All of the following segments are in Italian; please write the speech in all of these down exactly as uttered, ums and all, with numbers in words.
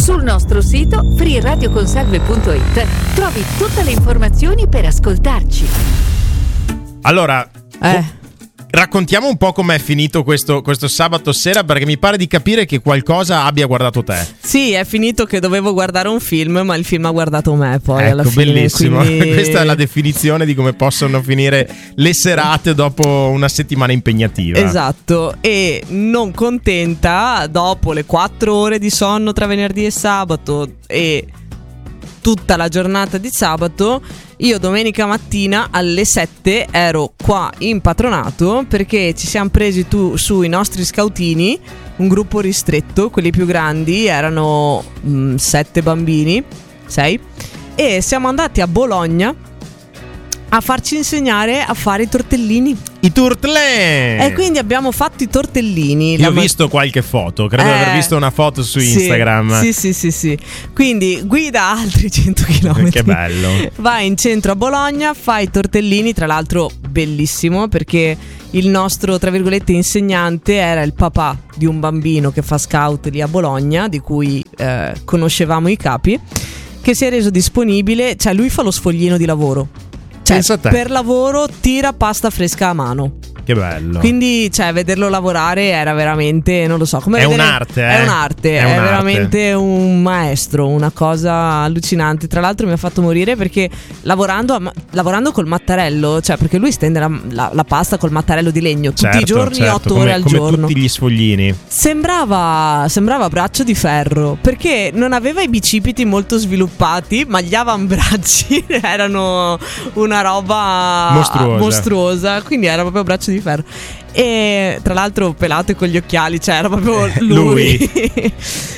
Sul nostro sito free radio consalve punto it trovi tutte le informazioni per ascoltarci. Allora, Eh. raccontiamo un po' com'è finito questo, questo sabato sera, perché mi pare di capire che qualcosa abbia guardato te. Sì, è finito che dovevo guardare un film, ma il film ha guardato me poi Ecco, alla fine. bellissimo. Quindi... Questa è la definizione di come possono finire le serate dopo una settimana impegnativa. Esatto, e non contenta, dopo le quattro ore di sonno tra venerdì e sabato e tutta la giornata di sabato, io domenica mattina alle sette ero qua in patronato perché ci siamo presi tu, su i nostri scoutini, un gruppo ristretto, quelli più grandi, erano mh, sette bambini, sei, e siamo andati a Bologna a farci insegnare a fare i tortellini. I turtlè! E quindi abbiamo fatto i tortellini. Io La ho ma- visto qualche foto, credo Eh, di aver visto una foto su sì, Instagram. Sì, sì, sì, sì. Quindi guida altri cento chilometri. Che bello. Vai in centro a Bologna, fai i tortellini, tra l'altro bellissimo perché il nostro, tra virgolette, insegnante era il papà di un bambino che fa scout lì a Bologna, di cui eh, conoscevamo i capi, che si è reso disponibile, cioè lui fa lo sfoglino di lavoro. Cioè, Pensa a te. per lavoro tira pasta fresca a mano. Che bello. Quindi, cioè, vederlo lavorare era veramente, non lo so, come È vedere- un'arte, eh? È un'arte, È è, un'arte. veramente un maestro, una cosa allucinante. Tra l'altro mi ha fatto morire perché lavorando, a ma- lavorando col mattarello, cioè perché lui stende la, la- la pasta col mattarello di legno tutti Certo, i giorni, certo, otto come, ore al come giorno. tutti gli sfoglini. Sembrava, sembrava braccio di ferro perché non aveva i bicipiti molto sviluppati, ma gli avambracci erano una roba Mostruosa. mostruosa, quindi era proprio braccio di ferro. E tra l'altro pelato e con gli occhiali, cioè era proprio lui. Lui.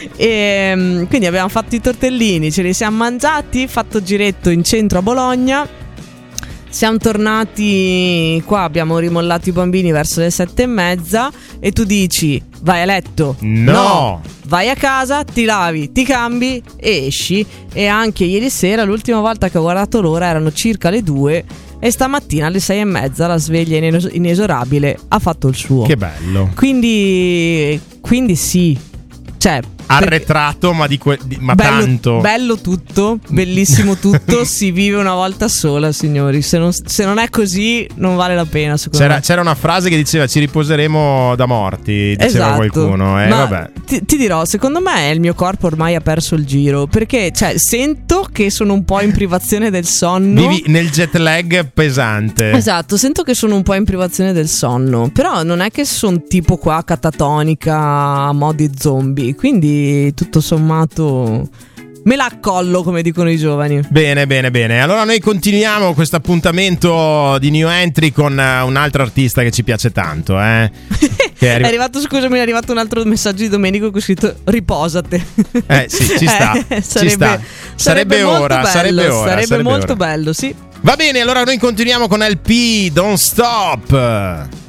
E mm, quindi abbiamo fatto i tortellini, ce li siamo mangiati, fatto giretto in centro a Bologna. Siamo tornati qua, abbiamo rimollato i bambini verso le sette e mezza e tu dici vai a letto? No. Vai a casa, ti lavi, ti cambi e esci. E anche ieri sera, l'ultima volta che ho guardato l'ora, erano circa le due e stamattina alle sei e mezza la sveglia ines- inesorabile ha fatto il suo. Che bello. Quindi, quindi sì, cioè Arretrato, ma, di que- di- ma bello, tanto. bello tutto, bellissimo tutto. Si vive una volta sola, signori. Se non, se non è così, non vale la pena. Secondo C'era, me. c'era una frase che diceva ci riposeremo da morti, diceva Esatto. qualcuno. Eh, Ma vabbè. Ti, ti dirò, secondo me il mio corpo ormai ha perso il giro. Perché, cioè, sento che sono un po' in privazione del sonno. Vivi nel jet lag pesante. Esatto, sento che sono un po' in privazione del sonno. Però non è che sono tipo qua catatonica a modi zombie. Quindi tutto sommato me la accollo, come dicono i giovani. Bene, bene, bene. Allora noi continuiamo questo appuntamento di New Entry con uh, un altro artista che ci piace tanto, eh. Che è, È arri- arrivato, scusami, è arrivato un altro messaggio di Domenico che ho scritto riposate. Eh sì, ci sta, Eh, ci sta. Sarebbe molto ora, bello, sarebbe ora, sarebbe sarebbe molto ora. bello, sì. Va bene, allora noi continuiamo con L P Don't Stop.